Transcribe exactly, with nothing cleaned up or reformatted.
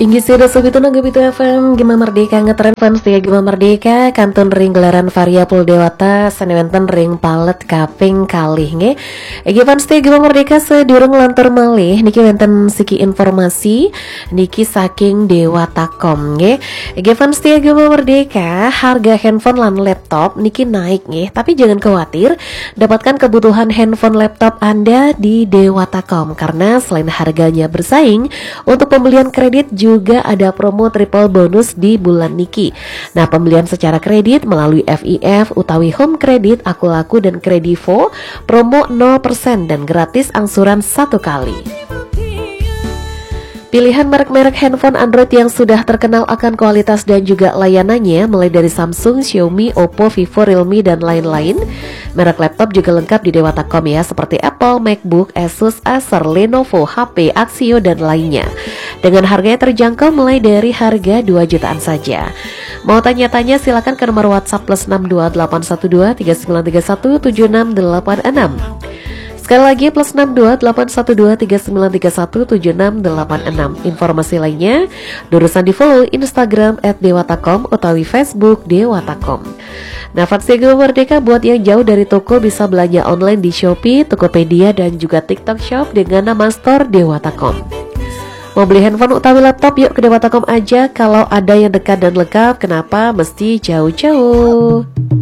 Inggi sudah subitu gitu F M Gema Merdeka ngetren fans dia Gema Merdeka kantun ring gelaran variabel dewata senewenten ring palet kaping kalih nge Egi fans dia Gema Merdeka sedurung lantur malih niki wenten siki informasi niki saking dewata.com nge Egi fans dia Gema Merdeka harga handphone lan laptop niki naik nge tapi jangan khawatir dapatkan kebutuhan handphone laptop Anda di dewata titik com karena selain harganya bersaing untuk pembelian kredit juga ada promo triple bonus di bulan niki. Nah, pembelian secara kredit melalui F I F utawi home credit, aku laku dan kredivo promo nol persen dan gratis angsuran satu kali. Pilihan merek-merek handphone Android yang sudah terkenal akan kualitas dan juga layanannya mulai dari Samsung, Xiaomi, Oppo, Vivo, Realme, dan lain-lain. Merek laptop juga lengkap di dewata titik com ya, seperti Apple, MacBook, Asus, Acer, Lenovo, H P, Axio, dan lainnya. Dengan harganya terjangkau mulai dari harga dua jutaan saja. Mau tanya-tanya silakan ke nomor WhatsApp plus enam dua delapan satu dua tiga sembilan tiga satu tujuh enam delapan enam. Sekali lagi plus enam dua delapan satu dua tiga sembilan tiga satu tujuh enam delapan enam. Informasi lainnya durusan di follow Instagram at dewata titik com utawi Facebook dewata titik com. Nah, fans Gema Merdeka buat yang jauh dari toko bisa belanja online di Shopee, Tokopedia, dan juga TikTok Shop dengan nama store dewata titik com. Mau beli handphone utawi laptop yuk ke dewata titik com aja. Kalau ada yang dekat dan lengkap, kenapa mesti jauh-jauh?